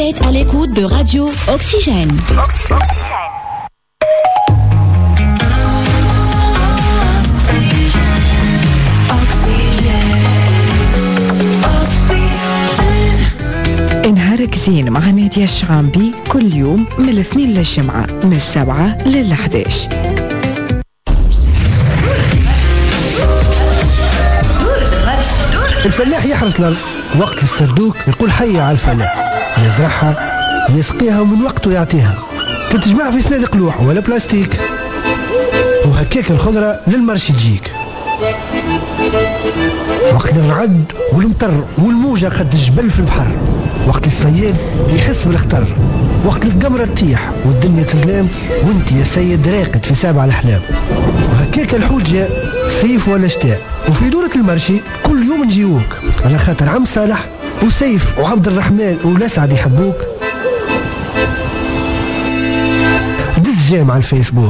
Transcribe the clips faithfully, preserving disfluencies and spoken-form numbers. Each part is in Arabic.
êtes à l'écoute de Radio Oxygène. نهارك زين مع نادية الشعامبي كل يوم من الاثنين للجمعة من السبعة للحداش. الفلاح يحرث الأرض وقت السردوك يقول حي على الفلاح، يزرعها يسقيها ومن وقته يعطيها، تتجمع في صناديق لوح ولا بلاستيك، وهكاك الخضرة للمرش تجيك. وقت الرعد والمطر والموجة قد الجبل في البحر، وقت الصياد يحس بالخطر، وقت القمرة تطيح والدنيا تظلام وانت يا سيد راقد في سابع الأحلام. وهكاك الحوت جاء صيف ولا شتاء، وفي دورة المرشي كل يوم نجيوك على خاطر عم صالح وسيف وعبد الرحمن والأسعد يحبوك. دز جام على الفيسبوك.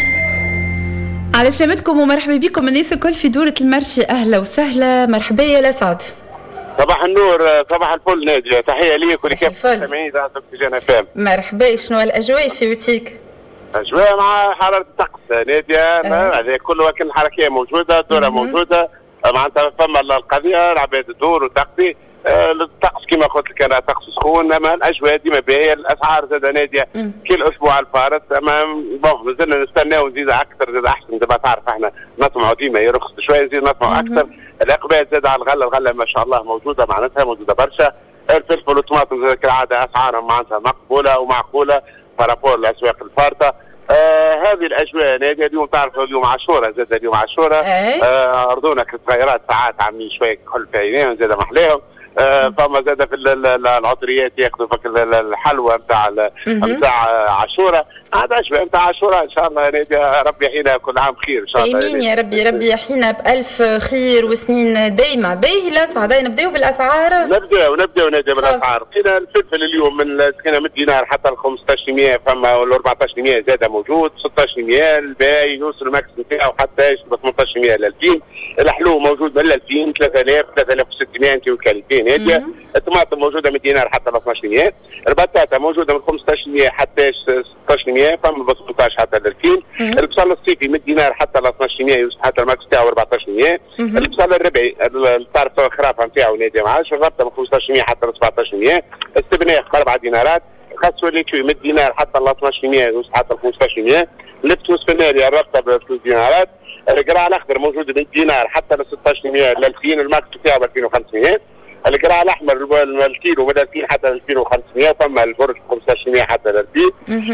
على سلامتكم ومرحبا بكم الناس الكل في دورة المرشي. أهلا وسهلا، مرحبا يا الأسعد. صباح النور، صباح الفل نادية، تحية ليك ولكافة المستمعين إذاعة أوكسجين اف ام. مرحبا، شنو الأجواء في وتيك؟ أجواء مع حرارة الطقس نادية، هذا كله ولكن الحركية موجودة، الدورة موجودة، معناتها فما القضية العباد الدور وتقضي الطقس كما قلت لك انا طقس سخون، اما الاجواء ديما باهيه، الاسعار زاد ناديه كل اسبوع الفارس، اما بون مازلنا نستناو نزيد اكثر زاد احسن، دابا تعرف احنا نطمعوا ديما يرخص شويه نزيد نطمعوا اكثر. الاقبال زاد على الغله، الغله ما شاء الله موجوده معناتها موجوده برشا. الفلفل والطماطم كالعاده اسعارهم معناتها مقبوله ومعقوله بارابور الاسواق الفارطه. آه هذه الاجواء ناديه. اليوم تعرف اليوم عاشوراء، زاد اليوم عاشوراء، آه ارضونا الصغيرات ساعات عاملين شويه كحل في عينيهم زاد محلاهم. آه فما زاد في العطريات ياخذوا فك الحلوى نتاع نتاع عاشوراء. هذا اجواء نتاع عاشوراء ان شاء الله نادي، ربي يحيينا كل عام خير ان شاء الله. امين يا ربي، ربي يحيينا بالف خير وسنين دايما. باهي الاسعار نبداو بالاسعار. نبداو نبداو نادي بالاسعار. لقينا الفلفل اليوم من لقينا من دينار حتى ل خمسطاش مية، فما ولا أربعطاش مية زاد موجود، ستطاش مية الباقي يوصل الماكس نتاعو حتى ثمنطاش مية ل ألفين. الحلو موجود من ألفين، ثلاثة آلاف ثلاثة آلاف وستمية انت وكاليتين هاديه. الطماطم موجوده من دينار حتى ل اثناش مية، البطاطا موجوده من خمسطاش مية حتى ستطاش مية، فما ب ثمنطاش حتى ل ألفين. البصل الصيفي من دينار حتى ل اثناش مية يوصل حتى الماكس تاعو أربعطاش مية. البصل الربعي الطرف الخرافه نتاعو نادي معاش الربطه من خمسطاش مية حتى ل سبعطاش مية. السبناخ باربع دينارات، الخس والليتشوي من دينار حتى ل اثناش مية يوصل حتى ل خمسطاش مية. اللبتوس فناري الربطه بثلاث دينارات. القراع الاخضر موجود من دينار حتى ل ستطاش مية ل ألفين، الماكس تاعو ب ألفين وخمسمية. القراع الاحمر الكيلو من ألفين حتى ل ألفين وخمسمية، فما البرج خمسطاش مية حتى ل ألفين.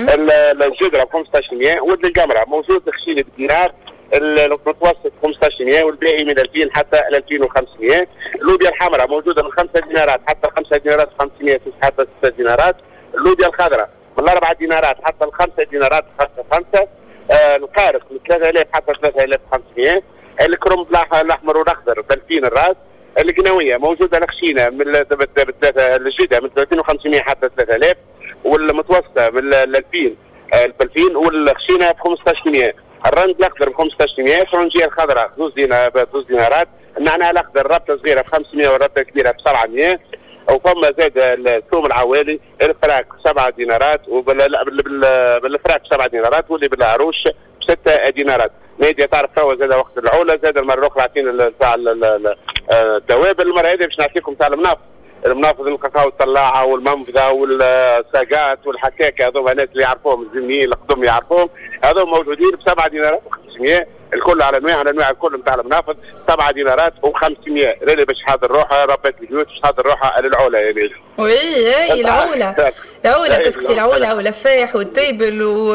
الجدره ب خمسطاش مية، ولد القمره موجود خشيني بدينار، المتوسط خمسطاش مية والباقي من ألفين حتى ل ألفين وخمسمية. اللوبيا الحمراء موجوده من خمسة دينارات حتى خمسة دينارات وخمسمية حتى ستة دينارات. اللوبيا الخضراء من أربعة دينارات حتى الخمسة دينارات خمسة خمسة. آه القارق من ثلاثة آلاف حتى ثلاثة آلاف وخمسمية. الكرنب الاحمر والاخضر ب ألفين الراس. القناويه موجوده الخشينه من الجده من ثلاثين وخمسمية حتى ثلاثة آلاف، والمتوسطه من ألفين ب ألفين، والخشينه ب خمسطاش مية. الرند الاخضر ب خمسطاش مية. الفرنجيه الخضراء زوز دينار بزوز دينارات. النعناع الاخضر ربطه صغيره ب خمسمية والربطه كبيره ب سبعمية. وفما زاد الثوم العوالي الفراك سبعة دينارات، وبالفراك سبعة دينارات، واللي بالعروش بستة دينارات. نادي تعرف توا زاد وقت العولة، زاد المرة الأخرى عطينا تاع الدواب. المرة هذه باش نعطيكم تاع المنافذ، المنافذ الكاكاو الطلاعة والمنفذة والساقات والحكاكة، هذوما الناس اللي يعرفوهم الزميين القدم يعرفوهم، هذوما موجودين بسبعة دينارات وخمسمية. الكل على انواع على انواع الكل نتاع المنافذ سبعة دينارات وخمسمية. راني باش حاضر روحها ربات البيوت باش حاضر روحها للعولة يا بيه. وي اي العولة العولة كسكسي العولة واللفايح والتيبل و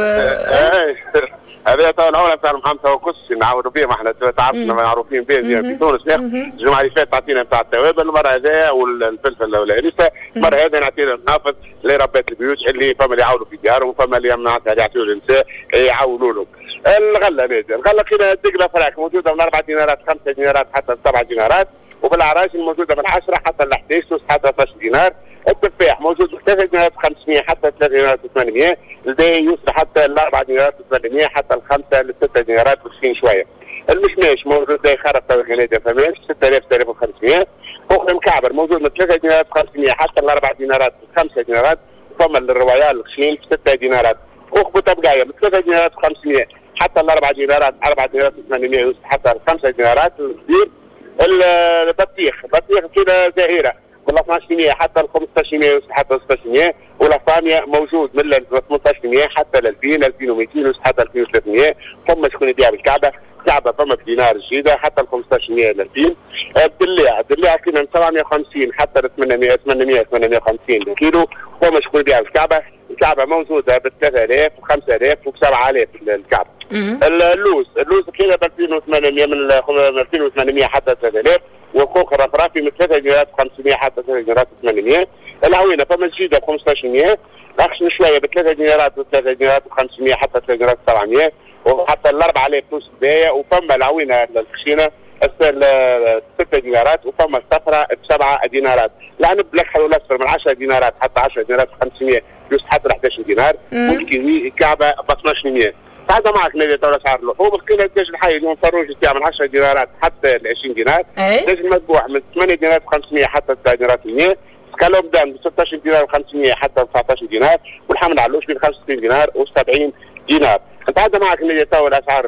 هذا تاع العولة نتاع محمد وكسي نعاودوا بهم احنا تعرفنا معروفين بهم في تونس. الجمعة اللي فاتت عطينا نتاع التوابل، المرة هذا والفلفل والهريسة، المرة هذا نعطينا المنافذ لربات البيوت اللي فما اللي يعاونوا في ديارهم وفما اللي معناتها يعطيوا للنساء يعاونوا لهم. الغله نادي الغله كنا الدقله فراك موجوده من أربع دينارات خمسة دينارات حتى سبعة دينارات، وبالعراش موجوده من عشرة حتى ل أحد عشر حتى اثناش دينار. التفاح موجود من ثلاثة دينارات خمسمية حتى ثلاثة دينارات ثمانمية، الباقي يوصل حتى ل أربع دينارات ثمانمية حتى الخمسة لستة دينارات وستين شويه. المشماش موجود زي خرف تاع الغنادي فماش ستة آلاف ستة آلاف وخمسمية. فوق المكعبر موجود من ثلاثة دينارات خمسمية حتى ل أربع دينارات خمسة دينارات، فما الرويال الخشين ب ستة دينارات، وخبطه بقايه من ثلاثة دينارات وخمسمية حتى الأربع دينارات، أربع دينارات وثمانمية حتى الخمسة دينارات الكبير. البطيخ بطيخ كده زهيره من اثناشمية حتى ال خمسطاشمية حتى ستاشمية، والافاميا موجود من ال ثمنطاشمية حتى ل ألفين ألفين ومئتين حتى ألفين وثلاثمية. فما شكون يبيع بالكعبه، كعبه فما بدينار الجيده حتى ال خمسطاشمية ل ألفين. الدليع الدليع كنا من سبعمية وخمسين حتى ل ثمانمية ثمانمية ثمانمية وخمسين كيلو. فما شكون يبيع بالكعبه، الكعبه موجوده ب ثلاثة آلاف و خمسة آلاف و سبعة آلاف الكعبه. اللوز اللوز كنا ب ألفين وثمانمية من ألفين وثمانمية حتى ثلاثة آلاف، والخوخ الرفرافي من ثلاثة دينارات وخمسمية حتى ثلاثة دينارات وثمانمية. العوينه فما الجيده ب خمسطاشمية، اخشن شويه ب ثلاثة دينارات وثلاثة دينارات وخمسمية حتى ثلاثة دينارات وسبعمية، وحتى ال أربعة آلاف فلوس البدايه. وفما العوينه الخشينه ستة دينارات، وفما الصفراء بسبعة دينارات. العنب الاكحل والاصفر من عشرة دينارات حتى عشرة دينارات وخمسمية فلوس حتى أحد عشر دينار. والكيوي كعبه ب اثناشمية. هذا معك نادي تولى اسعار اللحوم. القيمه الدجاج الحي اليوم فروج تاع من عشرة دينارات حتى ل عشرين دينار، الدجاج المذبوح من ثمانية دينارات وخمسمية حتى تسعة دينارات ومية، سكالوب دان من ستة عشر دينار وخمسمية حتى تسعة عشر دينار، والحمل علوش من خمسة وستين دينار و70 دينار. انت هذا معك نادي تولى اسعار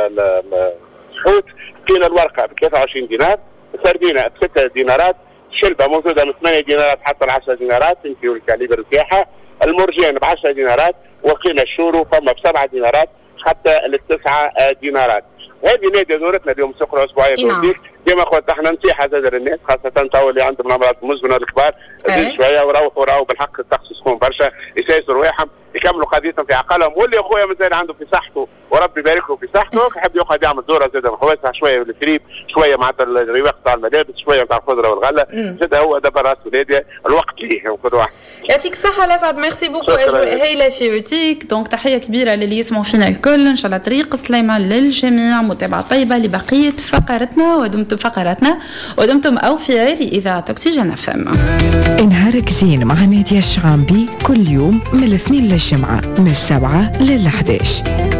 الحوت. قيمه الورقه ب ثلاثة وعشرين دينار، السردينه ب ستة دينارات، شلبه موجوده من ثمانية دينارات حتى ل عشرة دينارات في الكاليبر نتاعها، المرجان ب عشرة دينارات، وقيمه الشورو فما بسبعة دينارات حتى لتسعة دينارات. هذه نادي دورتنا اليوم سوق الاسبوعيه بورديك. كما قلت احنا نصيحه زاد للناس خاصه تو اللي عندهم الامراض المزمنه الكبار شويه وراوحوا راهو بالحق التخصص يكون برشا يسيسوا رواحهم يكملوا قضيتهم في عقلهم، واللي اخويا مازال عنده في صحته وربي يبارك له في صحته يحب يقعد يعمل دوره زاد محوسها شويه بالتريب شويه مع الرواق تاع الملابس شويه تاع الخضره والغله زاد هو دبر راسه ولادي الوقت ليه وكل واحد. يعطيك الصحة الأسعد، ميرسي بوكو أجواء هايلة في روتيك. دونك تحية كبيرة للي يسمعوا فينا الكل، إن شاء الله طريق سليمان للجميع، متابعة طيبة لبقية فقرتنا، ودمتم فقراتنا ودمتم أوفياء لإذاعة أكسجين اف ام. نهارك زين مع نادية الشعرنبي كل يوم من الاثنين للجمعة من السبعة للحداش.